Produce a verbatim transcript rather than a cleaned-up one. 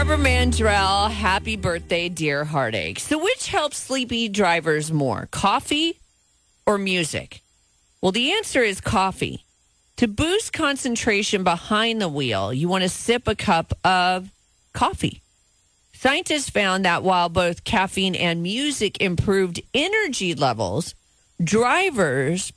Barbara Mandrell, happy birthday, dear heartache. So which helps sleepy drivers more, coffee or music? Well, the answer is coffee. To boost concentration behind the wheel, you want to sip a cup of coffee. Scientists found that while both caffeine and music improved energy levels, drivers